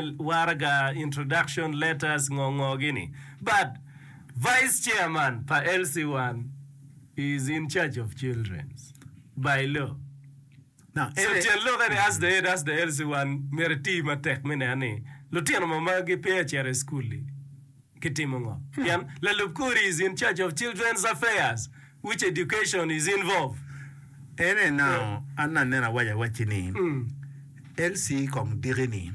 warga introduction letters ngongogini. But Vice Chairman per LC1 is in charge of children by law. Now, so look at as the LC1 meriti matek menani. Lutiano mamagi PHR school. Kitimongo. Yan Lalukuri is in charge of children's affairs, which education is involved. And now, Anna Nena Waya watching LC Kong Dirini.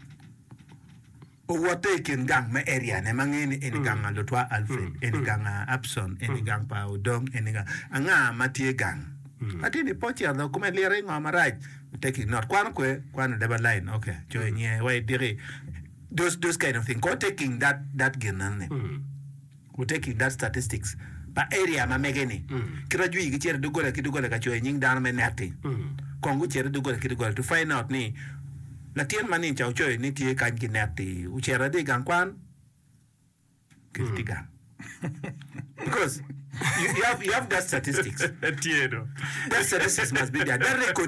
What taking gang my area, Nemangin, any gang and Lotwa Alfred, any gang Abson, any gang Pao Dong, any gang, Anga Mattia gang. I did the potty and the comment ring on my right, taking not Quanque, Quan double line, okay, join ye, wait, Diri. Those kind of things. Go taking that gain, we're taking that statistics. But area, my megani. Kiraju, you get to go like you go like you and down my natty. Congo chair to go like you go to find out me. Latian money in Chaucho, Niti Kankinati, which are a dig and quan. Because you have that statistics. That statistics must be there. That record,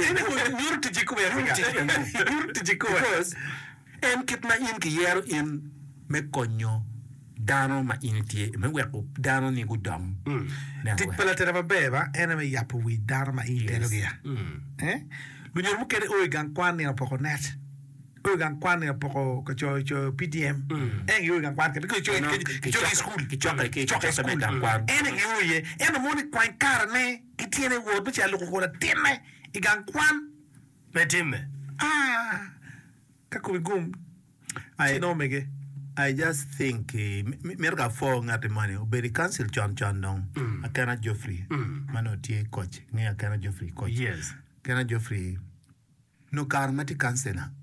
because and keep my in Meconyo. Dano ma intie me wepo dano ni gudam tik pelate na beba enemy yapo wi dano ma intie logia lunyo mukere o gan kwani na poko net o gan kwani na poko ko PDM o gan kwani ko school ki school gan kwani ye ene moni kwan karne kitiene wo bi cha loko ko teme I gan kwan betime kako gum no mege. I just think merga for ngati money obedi cancel John dong akana Geoffrey mano tie coach ngi akana Geoffrey coach yes akana Geoffrey no karmati cancel na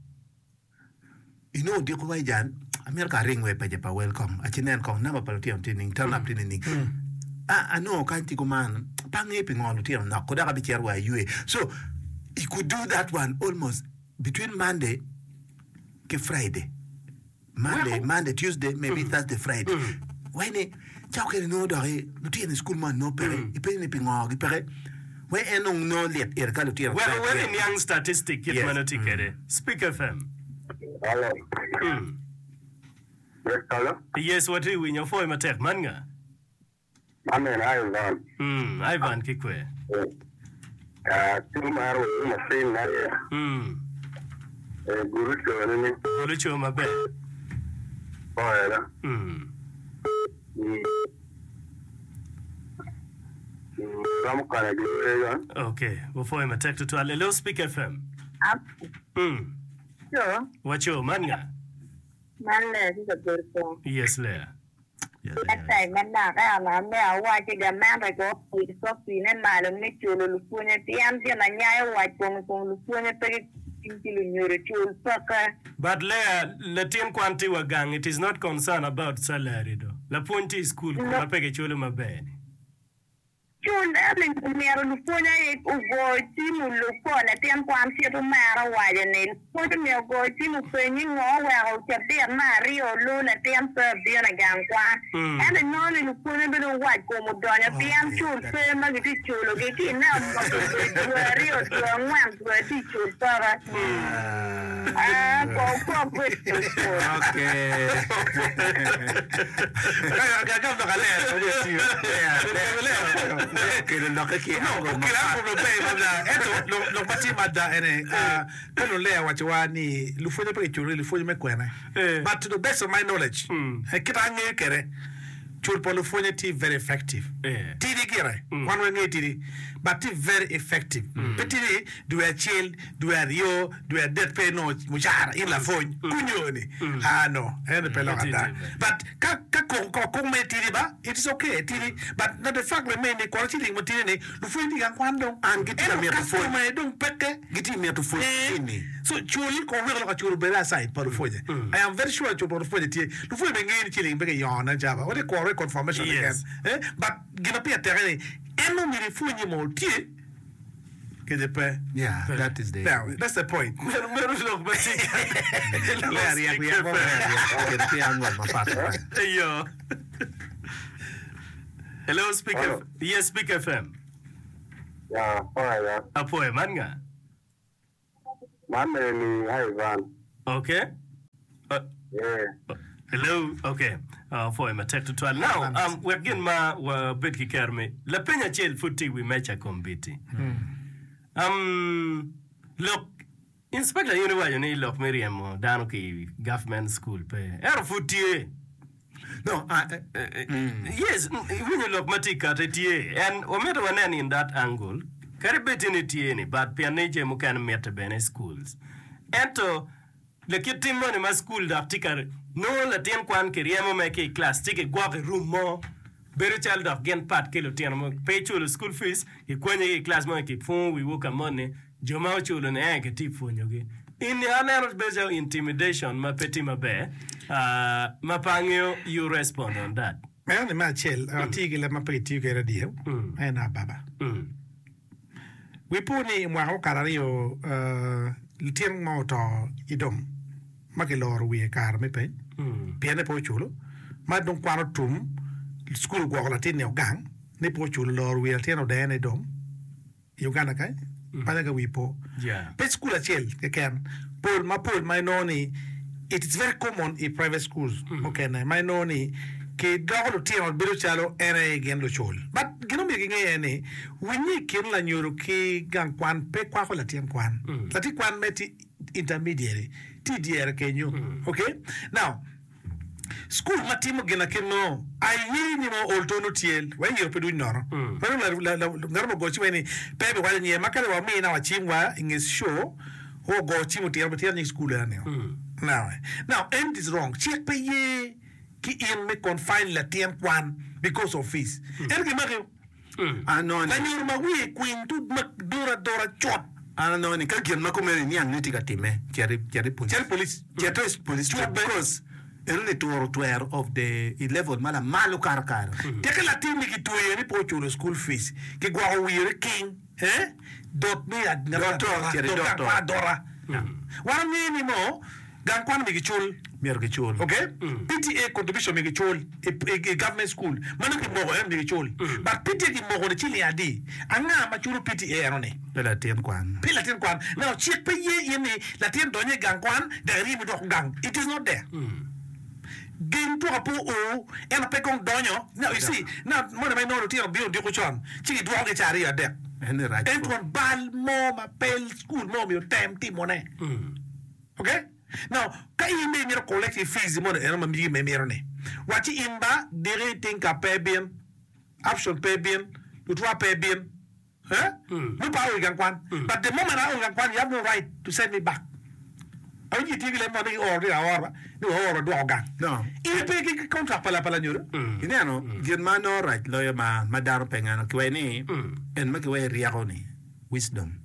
di ko way jan America ring we peje pa welcome achinen kong na paloti on tining turn up tining no kanti ko man pangi pingolo tiam na ko daga bi cherwa yue so he could do that one almost between Monday ke Friday Monday, Tuesday, maybe Thursday, Friday. When he talk no day, Lutin school man no pere, he pay anything or pere. When enong no let Erkalutia. Well, in young statistic, it manoticere. Speak FM. Hello. Yes, hello. Yes, what do you in your former tech manga? I'm an Ivan. Ivan Kikwe. Tomorrow, my same Gurucho, my bed. Okay, before I'm attacked to a little speak FM. Sure. What's your manga? Man, is a good song. Yes, Leah. Next time, man, I'm watching the man I go with Sophie and Madam Mitchell, Lupuna, the Ambian, and Yaya White Woman from Lupuna, but Leah, Latin Quanti Wagang, it is not concerned about salary though. La Punti is cool, I pay a chuluma bed. Chun, Mero Lupuna, go, Timu Lupona, Temquam, Seattle Mara, Widen, put me a go, Timu, Penning, or well, Tabia, Mario, Luna, Temper, Bianagan, and a non Lupuna, but a white Comodona, Piam, Chul, Firma, the Chulo, getting now, Rio, to a one, to a teacher, but to the best of my knowledge, Chulpolophony very effective. Tidi Gira, one way but very effective. Petiri, do a chill, do a Rio, do a dead pay no, which are in La Phone, Unioni. No, and the pelota. But it is okay, Tidi, but not the fact remain the quality material, Lufini and Quando, and getting me to phone. I don't pet, getting me to phone. So Chuli Convera Chulbella side, Polophone. I am very sure to Polophone, Lufini chilling, big yarn and Java. What they call confirmation yes. Again. But get up here, Terry, and no million more tea. Yeah, that is the. That's the point. Hello, speaker. Yes, speak FM. Yeah, alright. Apoy manga. Mama ni Ivan. Okay. Yeah. Hello. Okay. For my tech tutorial. Now, we're getting my bit kikerme. La penya chel futi we mecha kombiti. Look, Inspector Uniwa you look Miriam down ki government school pe. Ero futi. No, Yes, when you look matika tie and ometa wanen in that angle. Karibeti tieni but pianeje mukan meta bene schools. Ento le kitimo ni ma school da tikar no la tien kwan kiriemo make class tike gwa room mo better child of gen part ke lo tien mo pay chulo school fees ki kwenye class mo ki fun we work money joma chulo ne ke tip fonyo ge in the anero bezo intimidation ma peti ma be ma pangyo you respond on that me ma chel article ma peti ke radio na baba we puni mwa ho karario tien mo to idom ma ke lor we kar me pe piane po chulo ma don kwano tum school go la tin ne gang ne po chulo lor we tien o de ne dom Uganda kai pa ga we po pe school a chel ke ken pol my noni it is very common in private schools okay na my noni ke doglo tien o biru chalo ere gen lo chol but gino mi nge ne we ni ken la nyoro ke gang kwan pe kwa ko la tien kwan la ti kwan meti intermediary TDR Kenyo. Okay? Now, school matimo gena keno ayi ni mo oltono tiel when you pedu noro. Pero la ngaro go chiweni pebe wale nye makale wa mi na wa chimwa inges show ho go chimu tiel betia ni school ya neo. Now, end is wrong. Check pe ye ki in me confine la tien kwan because of fees. Erge magyo. Anon. La nyurma we queen tu dora chot. No, ni kakien makomere ni ang niti katime. Cherry police. Because early to of the level mala malu karkar. Take la team ki to ni po chulo school fees. Ki gwa wire king, dot me at dora. Wan ni mo gang kwan mi ki chul. Okay? PTA contribution mi ki chul. A government school. Manu ki mo mi ki chul. But PTA ki mo chili adi. Anga ma chulu PTA anone. Pela tien kwan. Now check pe ye ni la tien donye gang kwan da ri mi do gang. It is not there. Game to apo o ena pe kong donyo. Now you see, now mo na no tien bio di ko chon. Chi do ge chari ade. Any right. And one bal mo ma pel school mo mi time ti mo ne. Okay? Now, kai me mi collective fees mo na ma mi me ne. Wachi imba dire think a pay bien. Option pay bien. You try pay bien. No power you can kwan. But the moment I can kwan, you have no right to send me back. I want you to give money or the hour. No, do gang. No. You pay contract pala nyuro. Inano, Germano right lawyer madaro pengano kweni and make away riagoni. Wisdom.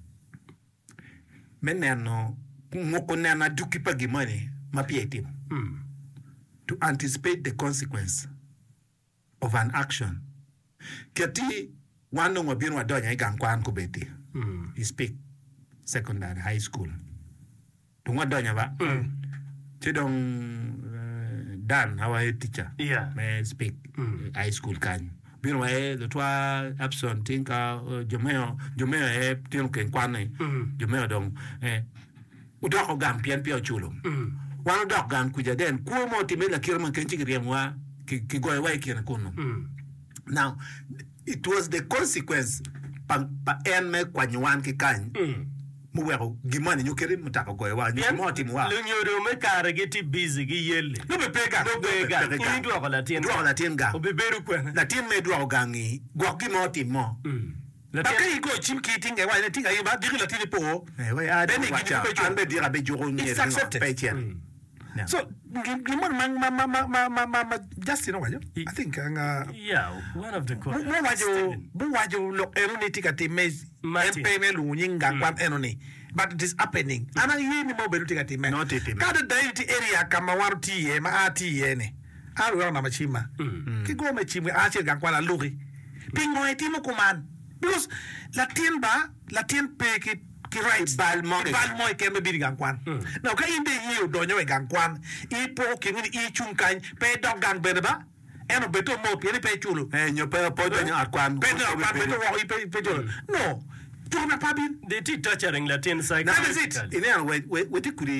Menano mokonana dukipa gimani mapieti. To anticipate the consequence of an action. Kati wano ngobino wadonya igang kwan kubeti. He speak secondary high school. Tunga donya ba? Chidong Dan, our teacher. Yeah. May speak high school kan. Bino wae the twa absent tinka jomeo tin ken kwane. Jomeo dong udako gang pian pio chulo. Wan dok gang kuja den ku mo timela kirman kenchi kriamwa ki goy wae kien kuno. Now it was the consequence pa en me kwanywan ki kan. Muwero gimani nyukeri mutaka goy wa mo timwa. Lunyoro me kare geti busy gi yelle. No be pega. Ni do ko la tien. Do la tien ga. Obeberu kwen. La tien me do gangi. Gwa ki mo timo. Bakay go chim kiting e wa ne tinga yiba diri la tini po. We are Beni wacha. Anbe dira be joro ni. It's accepted. So gimon ma just know wajo. I think one of the mo wajo lo eruni tikati mes empeme lu nyinga kwan enoni. But it is happening. Ana yini mo beru tikati mes. Not it. Kada daiti area kama waru tiye ma ati yene. Aru na machima. Kigo me chimwe achi gankwana luri. Pingo etimo kuman. Because Latin pe ki right bal mo ke me bi gankwan. Now ka inde yi donyo e gankwan. I po ki ni I chunkan pe dog gang beneba. Eno beto mo pe ni pe chulo. Nyo pe po donyo akwan. Pe no akwan beto wo pe chulo. No. Tu na pabin. They teach torturing Latin psychology. That is it. Ine we ti kuri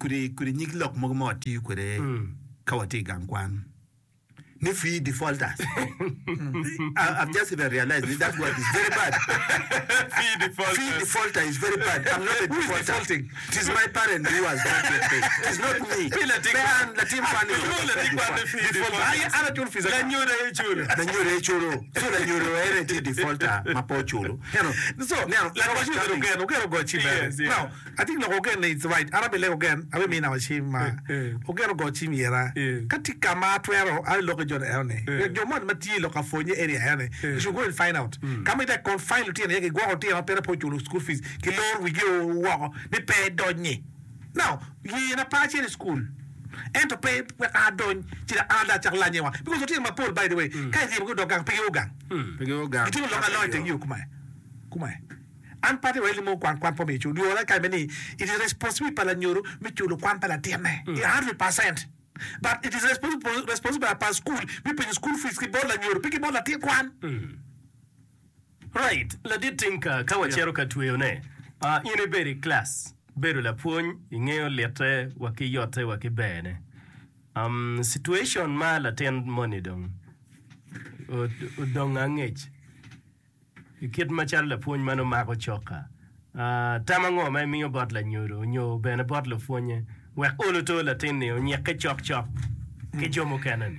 kuri nyik lok mo ti kure kawati gangkwan ni fee defaulters. I've just even realized that word is very bad. Fee defaulter is very bad. I'm not a defaulter. It is my parent who has done it. It's not me. Defaulter. So now, now I think again it's right. Arabic again. I mean our chim. Again go chim yera. Katika matwero. I look at your erne. Your mother material look for your area erne. You should go and find out. Come with that confine to you. Go out here and pay the school fees. Kilor we go walk. They pay donye. Now you in a party in school. And to pay don to the other Charlania because you my Paul, by the way, can't even go to gang pay yoga. It will look a lot to you, Kumai. And party really more quan for me. You like I mean, it is responsible palanuro, which you look one palatime, 100%. But it is responsible per school, we pay school fees, ball and you're picking ball at one. Right, la di tinka kawachero katueone. In a very class. Beru la puony ingeo letre wakiyote wakibene. Situation ma la ten money dong. Dong angech. Ikit machal la puony mano mako choka. Tamango may miyo bot la nyuro. Nyo bene bot la puonye. Wek olo to la ten ni nyeke chok. Ke jomo kanan.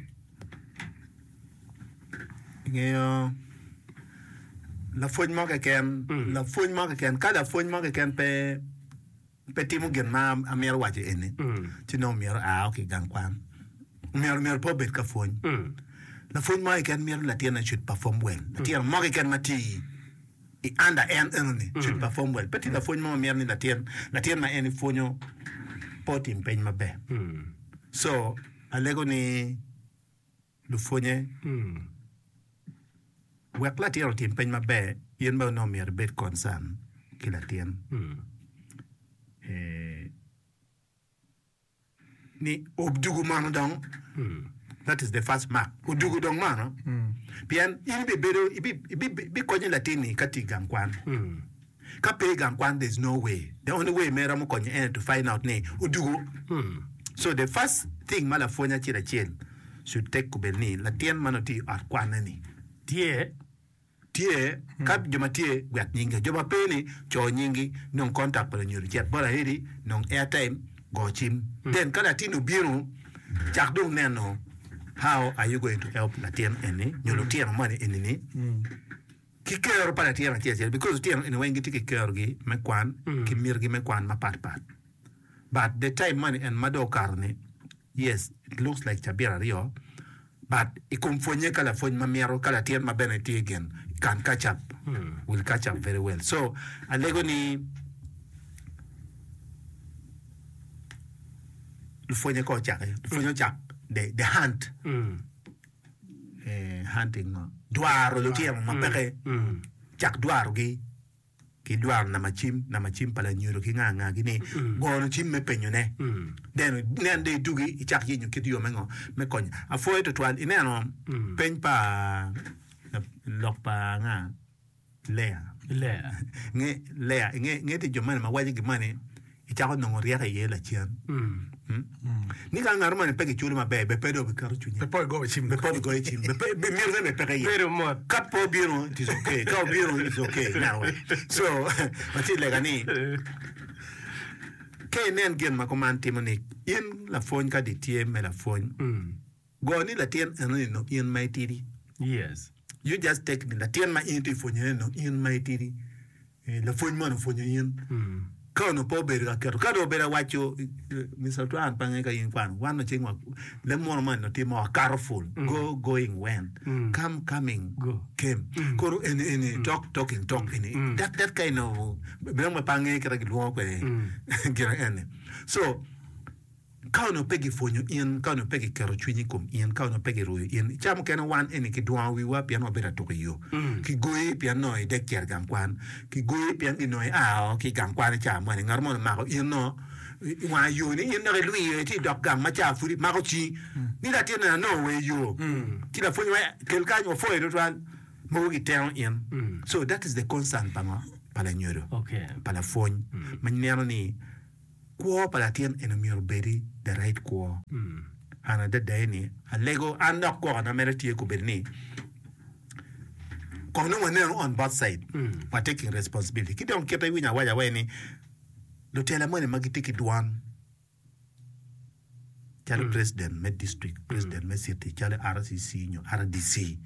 Ingeo la puony mo ke ken. La puony mo ke ken. Kada puony mo ke ken pe petimo gen ma amer waje ene ti no mer okay gangkwan mer po bet ka fon la fon ma ken mer la tiena should perform well la tiena mo ken mati I under enemy should perform well petit la fon ma mer ni la tiena ma ene fonyo potim pen ma be so alego ni lu fonye wek la tiena tim pen ma be yen ba no mer bet concern ki la tiena ni obdugu mano dong that is the first mark obdugu dong mano pian ibi bedo ibi konye latini kati gangkwan kape gangkwan there's no way the only way mera mo konye to find out ne obdugu so the first thing mala fonya chira chen should take kubeni latien mano ti arkwana ni tie kap joma tie gwat nyinge joma peni cho nyingi non contact para nyuri chat bora hedi non airtime go chim then kada tinu biru chak dong neno how are you going to help latien ene nyolo tien money ene ni ki kero para tien tia because tien ene wengi tiki kero gi me kwan ki mirgi me kwan ma pat but the time money and mado karne yes it looks like chabira rio but ikumfonye kala fonye mamiero kala tien ma beneti again can catch up will catch up very well so alego ni lufonye ko chake lufonye chak the hunt hunting no duaro lo tien ma peke chak duaro gi ki duaro na machim pala nyuro ki nganga gini gono chim me penyo ne then nende dugi chak yinyo kiti yo mengo me konya afo to twan ineno pen pa lok pa nga lea nge ti jomane ma waje gimane ichako no ria ka yela chian ni ka ngaro mane peke chulu ma be pedo be karo chunya be go chim be mirze be peke ye pero mo kapo biro it is okay ka biro is okay now so mati lega ni ke nen gen ma komanti mane in la fon ka di tie me la fon go ni la tien no in mai tiri yes you just take the tien ma into fonye no in my tiri la fonye man fonye in ka no po berga kero ka do bera wacho Mr. Twan pange ka yin kwan wan no chingwa le mo man no timo careful going when coming came koro in talking in that kind of bera ma pange ka gilwo ko gira ene so ka no pegi fonyo in ka no pegi kero chwini kum in ka no pegi ru in chamo kena wan ene ki dwa wi wa piano bera to yo ki goyi piano e de ker gam kwan ki goyi pian ki noi ki gam kwan chamo ne ngarmo ma ko in no wa yo ni in na lu ye ti dok gam ma cha furi ma ko chi ni la tiena no we yo ti la fonyo kel ka no fo e twan mo gi town in so that is the concern pala nyoro okay pala fonyo man ni Quo palatien en mi beri the right quo. Ana de deni a lego anda ko na meriti ko berni. Ko no one on both side. For taking responsibility. Ki don kete winya waya weni. Lo tela mo ne magitiki duan. Chale president me district, president me city, chale RCC nyo RDC.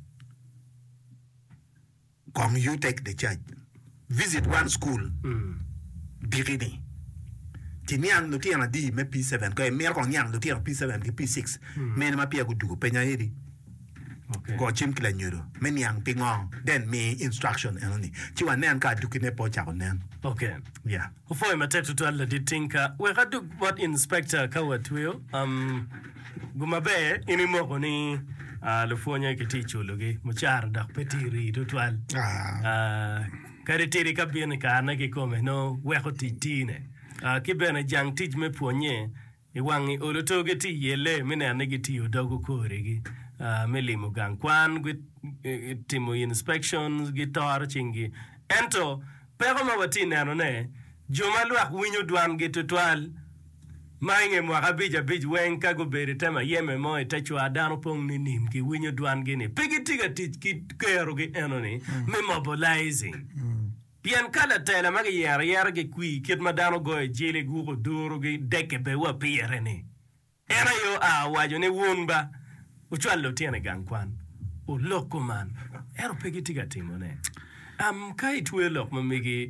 Come you take the charge. Visit one school. Birini. Tiniang no tiang di me P7 ko e mer ko nyang no tiang P7 ki P6 men ma pia gudu penya eri ko chim kila nyuro men yang pingo then me instruction enoni chi wa nen ka dukine po cha nen okay yeah for my tetu to alla ditinka we hadu what inspector kawatwio gumabe inimo ko ni lufonya kiticho loge muchar dak petiri tutwal karitiri kabien kana ki come no we ko titine kibena jang tij me puonye iwangi olotoge ti yele mine anegiti odogo koregi melimo gang kwan timo inspections gitar chingi ento pero mawati neno ne joma luak winyo dwan gitutwal mainge mwaka bij wen kago bere tema yeme mo itachwa dano pong ni nim ki winyo dwan gini pigitiga tij ki kero gi enoni me mobilizing Pian kala tela magi yar ge kui kit madano go jele gugo duro ge deke be wa pierene. Era yo a wajo ne wunba. Uchwalo tiene gangkwan. O loko man. Ero pegitiga timone. Kai tuwe lok mamigi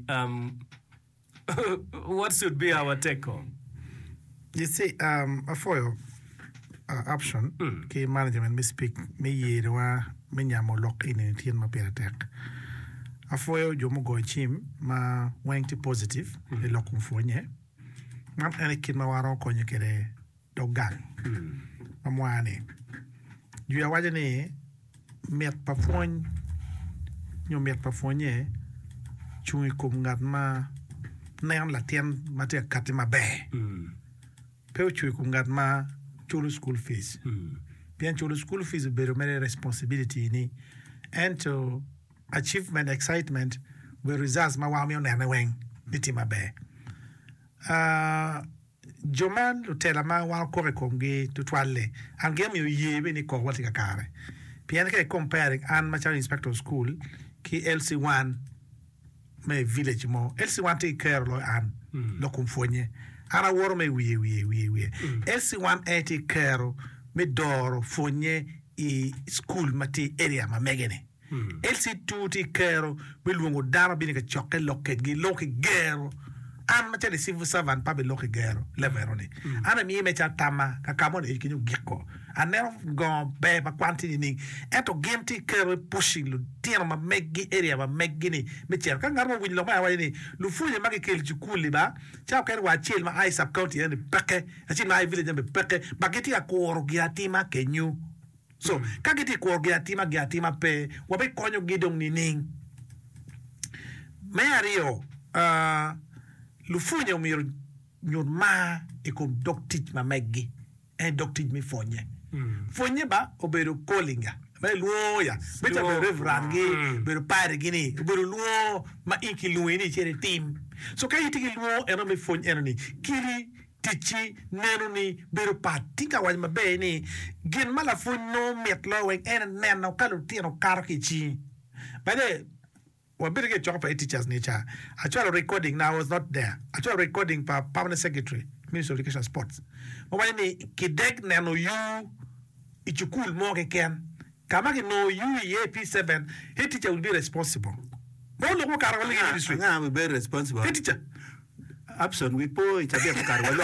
what should be our take home? You see, for your option, ke management me speak me yirwa me nyamo lock in tien ma piratek. Afoyo jomo go chim ma wenti positive e lokum fonye mam ene kin ma waro ko nyekere do gang mamwane ju ya wajane met pa fon nyo met pa fonye chui kum ngat ma nan la tien ma te katima be pe chui kum ngat ma chulu school fees bien chulu school fees be mere responsibility ni and to achievement, excitement, we results ma wami on weng bitima be. Joman lutela ma wan kore kongi tutwale. Angem yu yebe ni kwa wati kakare. Pian ke comparing an machari inspector school ki LC1 me village mo. LC1 te care lo an lo kumfonye. Ana woro me wiye. LC1 eti care me doro fonye I school mati area ma megene. LC2 ti kero bilungo dama bini ka choke loket gi loke gero an ma tele civil servant pa be loke gero leverone ana mi me cha tama ka kamo de kinyu giko an ne go be ba kwanti ni eto genti kero pushing lu tieno ma meggi area ma meggini me cher ka ngarmo win lo ma wani lu fuje ma ke kel chukuli ba cha ka wa chil ma ai sub county ni peke achi ma ai village be peke ba geti akoro gi atima kenyu. So, kagiti ko giatima pe wabe konyo gidong nining. Mario lufunya umiro nyurma iko doktij ma meggi en doktij mi fonye. Fonye ba obero kolinga. Ba luoya, beta be revrangi, be pare gini, be luo ma inki luini chere team. So kagiti luo eno mi fonye eno ni kili tichi nenuni beru patika wa mabeni gen mala fu no metlo wen en neno kalu tino karkichi bale wa birge chopa teachers nature actual recording now was not there actual recording for permanent secretary minister of education and sports mobile kidek neno you ichukul mo ken kama ke no you P7 he teacher will be responsible mo lo ko karwali industry nga will be responsible he teacher Abson, we po itabia kukarwa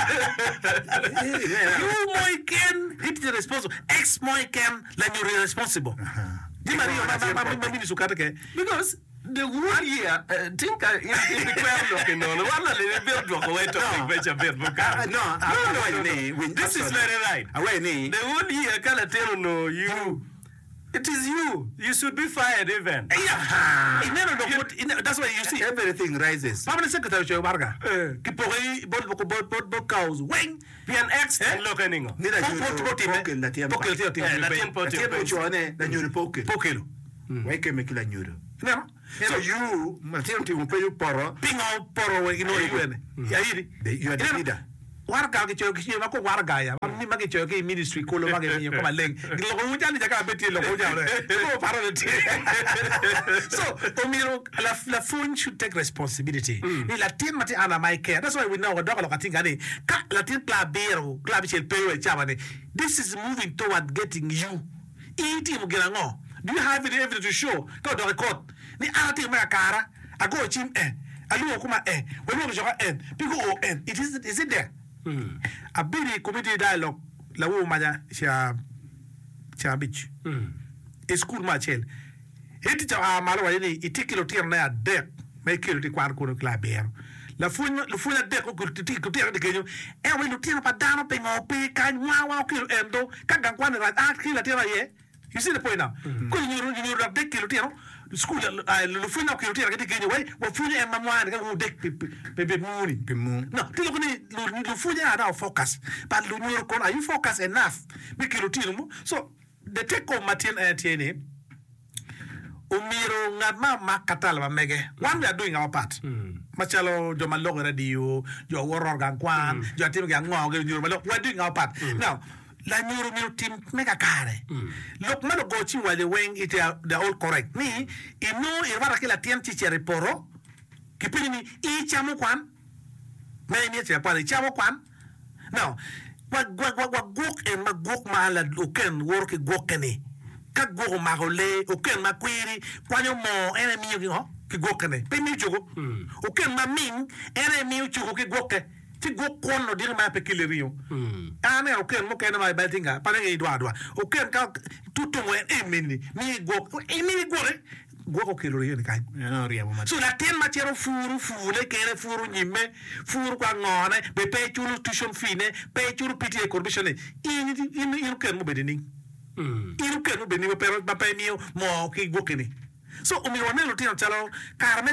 you moiken hit the responsible ex moiken like you're responsible di mario ma mini sukata ke because the whole year think in the crowd looking on wala le build do ko weto becha bit buka no this is very right away ni the whole year kala tell no you it is you should be fired even that's why you see everything rises permanent secretary Joe Barga ki pori bod cause when bien ex lokeningo ni da poke la tiempo poke la nyuru poke pokelo weke me kila nyuru No. So you, Martin, you pay you poro. Pingo poro you know ya hiri. You are the leader. Warga ke choki ma ko warga ya ni ma ke choki ministry ko lo ma ke ni ko ma leng lo ko mujali jaka beti lo ko jawre ko paro de so omiro la phone should take responsibility ni la team mati ana my care that's why we know dog lo katinga ni ka la team klabero klab chel pewe chamane this is moving toward getting you team gelango do you have any evidence to show ko do record ni ana team ma kara ago chim alu kuma we no joga pigo o it is it there a biri committee dialogue la wo maja cha beach e school ma chel eti cha malo wa ni itikilo tir na de me kilo ti kwar ko klaber la funya de ko ti ko tir de kenyo we no tir pa dano pe ngo pe ka wa kilo endo ka gan kwan ra kilo tir ye you see the point now ko ni de kilo tir school lo funya kilo tir de kenyo we wo funya en mamwa de ko de pe muni no ti lo ni lo funya na focus but lo ni ko are you focus enough me kilo tir mo so the take of Martin TNA umiro ngama makatal ba mege one we are doing our part machalo jo malog radio jo woror gan kwan jo tim gan ngo ge nyuro malog we are doing our part now la nyuro mi tim mega kare lok malo go chi wale weng it they all correct ni ino irvara kila tiem chi chere poro kipini ni I chamo kwan me ni chere pale chamo kwan now wa gok en ma gok ma la oken work gok ni ka go ma gole oken ma kwiri kwanyo mo ene mi yo ki gok ne pe mi jogo oken ma min ene mi jogo ki gok ti gok kono dir ma pe kilerio ane oken mo ken ma batinga pa ne idwa oken ka tutu mo emini mi gok emini gore goko kilerio ni kai No riamo ma. so la ten matiero furu kere furu nyime furu kwa ngone be pe chulu tuition fine pe chulu piti e corbisione in ken mo bedeni in ken mo bedeni pero ba pe mio mo ki gokeni so umi wona lo tino chalo karme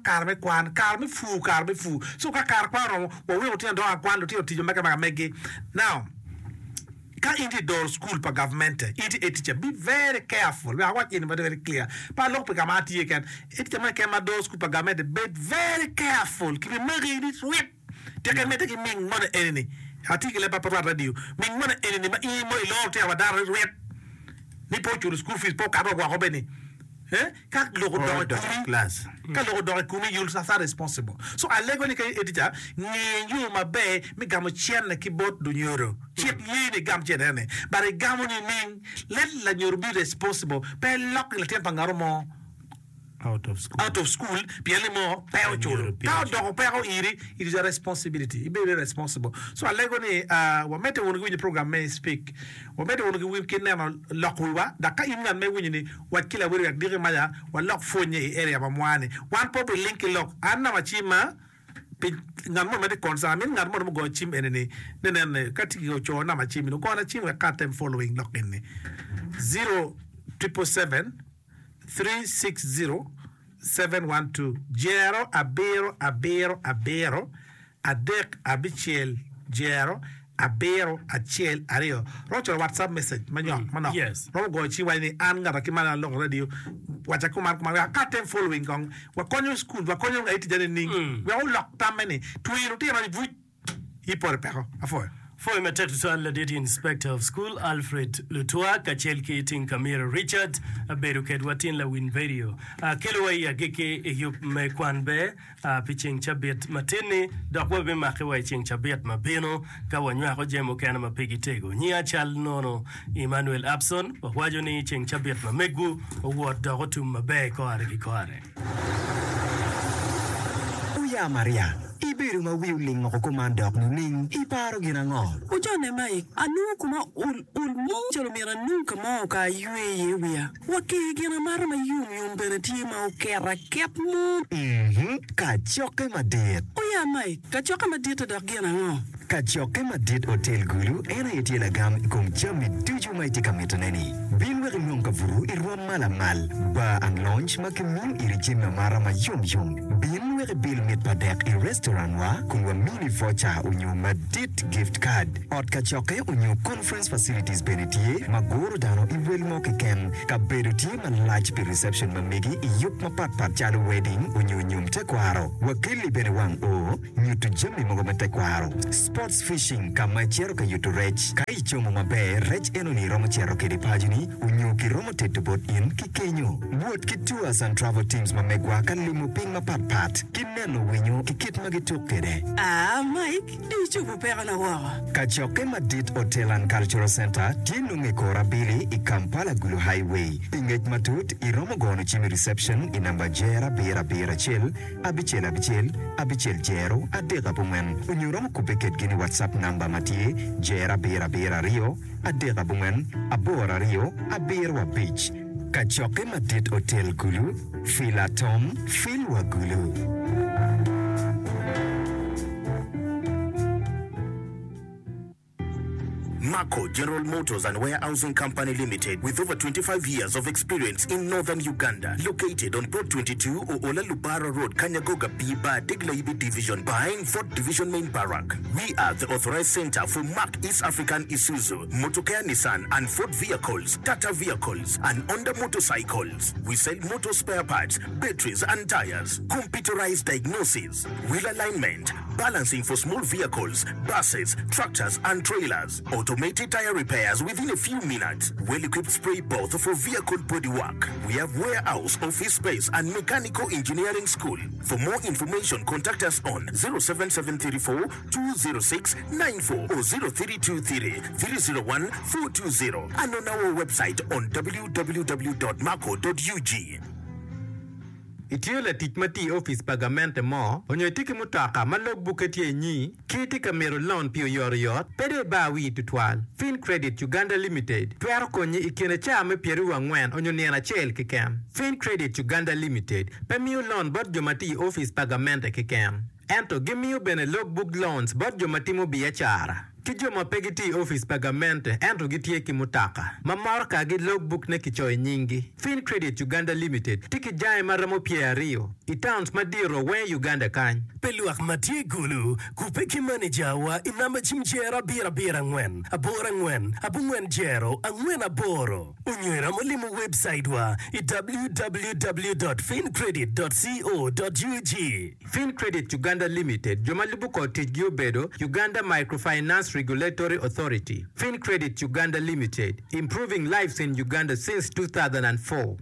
fu so ka kar kwaro wo we lo tino do akwan lo tino tijo meka mege now ka inti door school pa government inti teacher be very careful we are watching very clear pa lok pa kamati ye kan eti ma kema door school pa government be very careful ki me mari this whip te kan mete ki ming mon enemy article pa pa radio ming mon enemy ma I mo lo te wa dar whip ni po churu school fees po ka do wa hobeni ka logo do class ka logo do kumi you'll sa responsible so alego ni ka editor ni you ma be mi gamo chien na keyboard do nyoro chip ni gam chenene bare gamo ni ning let la nyoro be responsible pe lock la tempa ngaro mo out of school bien mo pero choro ka do pero iri it is a responsibility be responsible so alego ni wa mete wonu wi program may speak wa mete wonu wi kinema lokwa da ka imna me wi ni wa kila wi yak dire maya wa lock phone area ba mwane one pop link lock anna machima ngamo mete concern min ngamo go chim enene nenen katiki go chona machimi no kona chim ka tem following lock in 0777 360 712 Jero abero adek abichel Jero abero achel ario rocho WhatsApp message manyo yes ro go chi wani an ngara kimana lo radio wacha kumar ka tem following kong wa konyo school wa konyo ngait jane ning we all lock tamene tuiro ti ma vu hipor pero afo For imetetu swala Deputy Inspector of School Alfred Lutua kachelki tin Kamira Richard beruket watin la win video kelwa ya geke yup me kwanbe piching chabet matini dakwa be makewa ching chabet mabeno kawanywa ko jemo kana mapigi tego nyia chal nono Emmanuel Abson wajo ni ching chabet mamegu wot dagotum mabe ko are Uya Maria Ibiru ma wiuling mo komandok ning iparo ginango. Ujone mai anu kuma ul chelo mira nunca mo ka yue wia. Waki gina mara ma yum bereti ma ukera kep mu. Ka choke madet. Uya mai ka choke madet da ginango. Ka choke madet hotel gulu era yetela gam kum chami tuju mai tika metoneni. Binwe nunca vuru irwa malamal ba ang launch makimu iri jima mara ma yum. Bin Binwe Bill mit padek I restaurant wa kulwa mini voucher unyo Madit gift card. Ot kachoke unyo conference facilities benetie magoro dano I welmo keken ka benetie man large pi reception mamigi I yup mapat chalo wedding unyo nyum tekwaro. Wakili bene wang o nyutu jemi mogo metekwaro. Sports fishing kama chero ka yutu rech. Kai chomo mabe rech eno ni romo chero kedi pajuni unyo ki romo tetubot in kikenyo. Wood ki tours and travel teams mamegwa kan limu ping mapat kineno winyo kikit magituk kede. Mike, di chupu pera na wawa. Kachoke Madit Hotel and Cultural Center tinunge kora bili I Kampala Gulu Highway. Ingej matut I romo gono chimi reception I namba jera bira chil abichel jero adega bungen. Unyo romo kupeket gini WhatsApp namba matie jera bira rio adega bungen abora rio abirwa beach. Kachoke Madit Hotel Gulu Fila Tom Filwa Gulu. Mako General Motors and Warehousing Company Limited, with over 25 years of experience in northern Uganda, located on Plot 22 Oola Lubara Road, Kanyagoga Biba, Diglaibi Division, behind 4th Division Main Barrack. We are the authorized center for Mark East African Isuzu, Motocare Nissan and Ford vehicles, Tata vehicles, and Honda motorcycles. We sell motor spare parts, batteries and tires, computerized diagnosis, wheel alignment, balancing for small vehicles, buses, tractors and trailers, automated tire repairs within a few minutes, well-equipped spray booth for vehicle bodywork. We have warehouse, office space and mechanical engineering school. For more information, contact us on 07734 206 94 or 0323 301 420 and on our website on www.marco.ug. Itiola tikmati office pagamente mo onyo tiki mutaka malog buketi nyi kiti kamero loan pio yoriot pede ba wi tutwal Fin Credit Uganda Limited twero konyi ikene chame pieru wangwen onyo niana chel kikem Fin Credit Uganda Limited pemio loan bot jomati office pagamente kikem ento gimio bene logbook loans bot jomati mo biachara Kijoma pegiti office pagamente ento gitie kimutaka. Mamarka gi logbook ne kichoy nyingi. Fin Credit Uganda Limited tiki jai maramo pia rio. Itowns madiro we Uganda kany. Peluak matie gulu kupeki manager wa inamba chimchera bira ngwen. Abora ngwen. Abungwen jero angwen aboro. Unywera malimu website wa www.fincredit.co.ug. Fin Credit Uganda Limited jomalibuko tijgio bedo Uganda Microfinance Regulatory Authority. Fin Credit Uganda Limited, improving lives in Uganda since 2004.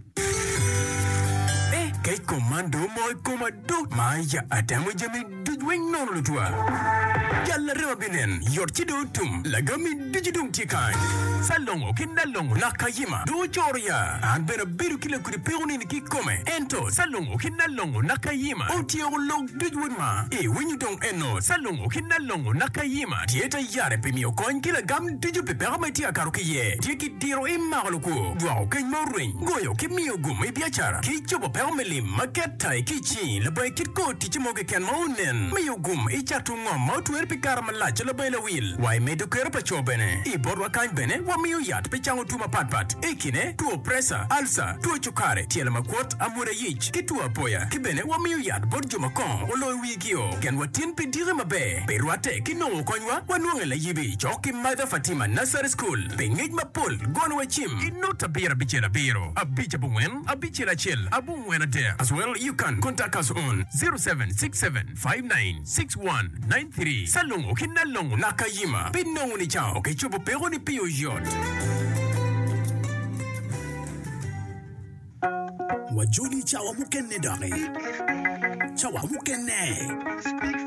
Kay komando mo komando maya atamu jami dujweng non lutwa yalla rebinen yorchido tum lagami dijidum tikan salongo kindalongo nakayima do choria an bena biru kila kuri peoni ni kikome ento salongo kindalongo nakayima otio log dujwema when you don't eno salongo kindalongo nakayima tieta yare pemio koin kila gam diju pepera tia karokiye tiki tiro imaluko dwa ken morin goyo kimio gum ibiachara kichobo permeli Maketa kichi lebay kitko tichimoge ken maunen mayugum ichatungo mautuer pikara malacha lebay la wil why medu kera pachobene iborwa kany bene wa miyo yat pechango tuma patpat ikine tuo presa alsa tuo chukare tiela makwot amure yich kitu apoya kibene wa miyo yat borjo makon olo wikio ken watin pidire mabe perwate kinongo konywa wanuange la yibi choki Mother Fatima Nursery School pengej mapol gono wachim inota bira bichela biro abicha bungwen abichela chel abungwen ade. As well, you can contact us on 0767596193. Salongo kinalongo nakayima. Pinongo ni chao kechubo pero ni pio yot. Wajuli chawa mukenne dare. Chawa mukenne.